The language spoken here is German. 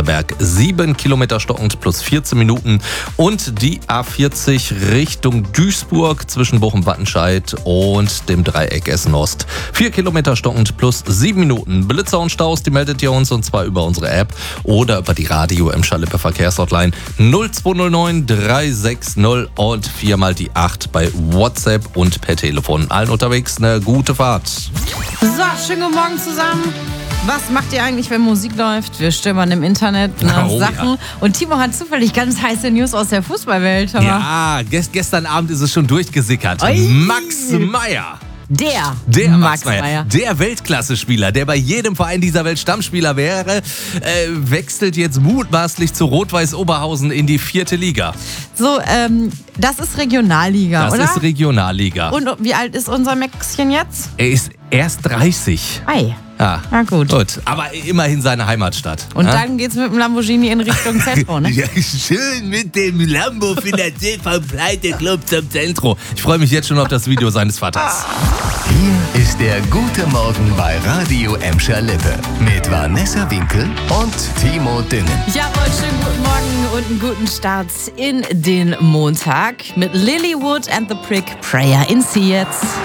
Westerberg 7 Kilometer stockend plus 14 Minuten. Und die A40 Richtung Duisburg zwischen Bochum-Wattenscheid und dem Dreieck Essen-Ost. 4 Kilometer stockend plus 7 Minuten. Blitzer und Staus, die meldet ihr uns, und zwar über unsere App oder über die Radio im Schalippe Verkehrshotline 0209 360 und 4 mal die 8 bei WhatsApp und per Telefon. Allen unterwegs eine gute Fahrt. So, schönen guten Morgen zusammen. Was macht ihr eigentlich, wenn Musik läuft? Wir stöbern im Internet nach Sachen. Ja. Und Timo hat zufällig ganz heiße News aus der Fußballwelt. Ja, gestern Abend ist es schon durchgesickert. Oi. Max Meyer. Der Max Meyer. Der Weltklasse-Spieler, der bei jedem Verein dieser Welt Stammspieler wäre, wechselt jetzt mutmaßlich zu Rot-Weiß Oberhausen in die 4. Liga. So, das ist Regionalliga, oder? Das ist Regionalliga. Und wie alt ist unser Maxchen jetzt? Er ist erst 30. Ei. Ja, na gut. Aber immerhin seine Heimatstadt. Und dann geht's mit dem Lamborghini in Richtung Zentro, ne? Ja, schön mit dem Lambo finanziert vom Pleite-Club zum Zentro. Ich freue mich jetzt schon auf das Video seines Vaters. Hier ist der Gute Morgen bei Radio Emscher Lippe mit Vanessa Winkel und Timo Düngen. Jawohl, schönen guten Morgen und einen guten Start in den Montag mit Lilywood and the Prick. Prayer in C jetzt.